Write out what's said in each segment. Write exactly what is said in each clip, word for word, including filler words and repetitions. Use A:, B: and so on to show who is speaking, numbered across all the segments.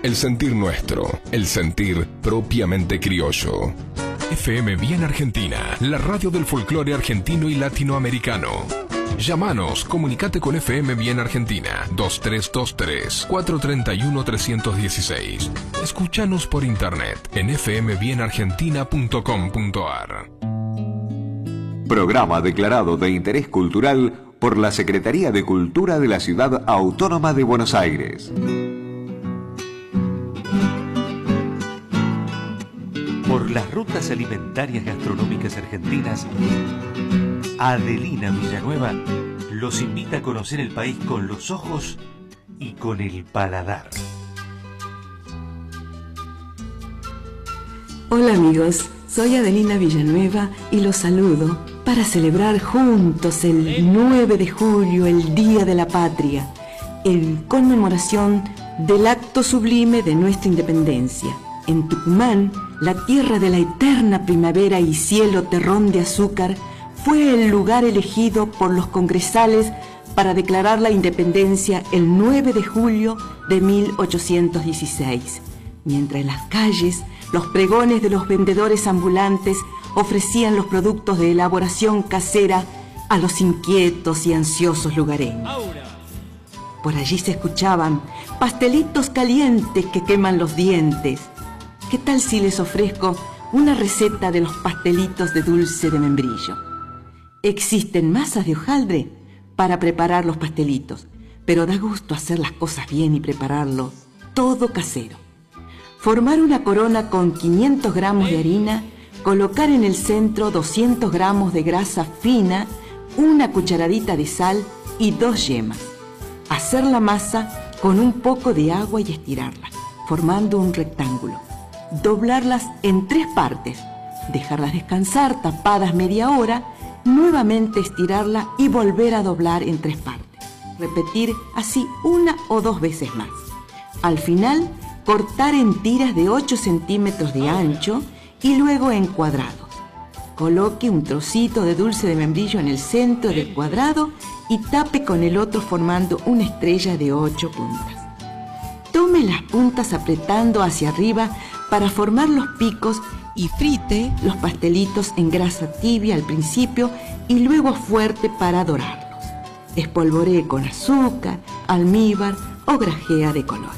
A: el sentir nuestro, el sentir propiamente criollo. F M Bien Argentina, la radio del folclore argentino y latinoamericano. Llámanos, comunicate con F M Bien Argentina, dos tres dos tres, cuatro tres uno, tres uno seis. Escúchanos por internet en f m bien argentina punto com punto a r.
B: Programa declarado de interés cultural por la Secretaría de Cultura de la Ciudad Autónoma de Buenos Aires.
C: Por las rutas alimentarias gastronómicas argentinas, Adelina Villanueva los invita a conocer el país con los ojos y con el paladar.
D: Hola amigos, soy Adelina Villanueva y los saludo para celebrar juntos el nueve de julio, el Día de la Patria, en conmemoración del acto sublime de nuestra independencia. En Tucumán, la tierra de la eterna primavera y cielo terrón de azúcar, fue el lugar elegido por los congresales para declarar la independencia el nueve de julio de mil ochocientos dieciséis, mientras en las calles los pregones de los vendedores ambulantes ofrecían los productos de elaboración casera a los inquietos y ansiosos lugareños. Por allí se escuchaban pastelitos calientes que queman los dientes. ¿Qué tal si les ofrezco una receta de los pastelitos de dulce de membrillo? Existen masas de hojaldre para preparar los pastelitos, pero da gusto hacer las cosas bien y prepararlo todo casero. Formar una corona con quinientos gramos de harina, colocar en el centro doscientos gramos de grasa fina, una cucharadita de sal y dos yemas. Hacer la masa con un poco de agua y estirarla, formando un rectángulo. Doblarlas en tres partes, dejarlas descansar tapadas media hora, nuevamente estirarla y volver a doblar en tres partes. Repetir así una o dos veces más. Al final, cortar en tiras de ocho centímetros de ancho y luego en cuadrados. Coloque un trocito de dulce de membrillo en el centro del cuadrado y tape con el otro formando una estrella de ocho puntas. Tome las puntas apretando hacia arriba para formar los picos y frite los pastelitos en grasa tibia al principio y luego fuerte para dorarlos. Espolvoree con azúcar, almíbar o grajea de colores.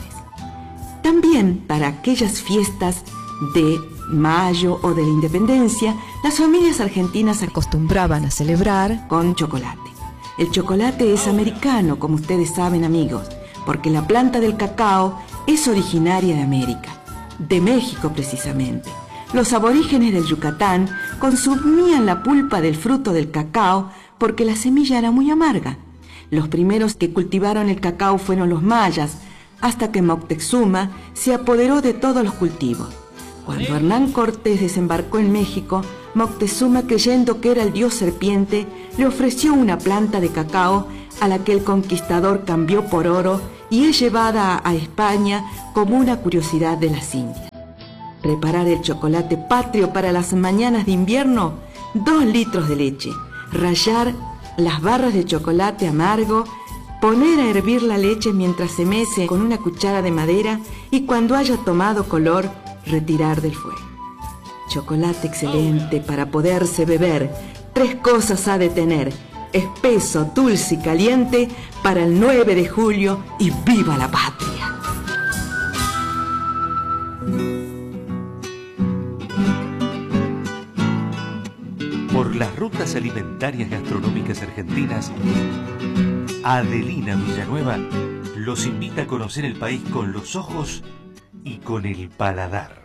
D: También para aquellas fiestas de mayo o de la independencia, las familias argentinas acostumbraban a celebrar con chocolate. El chocolate es americano, como ustedes saben amigos, porque la planta del cacao es originaria de América, de México precisamente. Los aborígenes del Yucatán consumían la pulpa del fruto del cacao porque la semilla era muy amarga. Los primeros que cultivaron el cacao fueron los mayas, hasta que Moctezuma se apoderó de todos los cultivos. Cuando Hernán Cortés desembarcó en México, Moctezuma, creyendo que era el dios serpiente, le ofreció una planta de cacao a la que el conquistador cambió por oro y es llevada a España como una curiosidad de las Indias. Preparar el chocolate patrio para las mañanas de invierno, dos litros de leche, rallar las barras de chocolate amargo, poner a hervir la leche mientras se mece con una cuchara de madera y cuando haya tomado color, retirar del fuego. Chocolate excelente para poderse beber. Tres cosas ha de tener: espeso, dulce y caliente para el nueve de julio y ¡viva la patria!
C: Por las rutas alimentarias gastronómicas argentinas, Adelina Villanueva los invita a conocer el país con los ojos y con el paladar.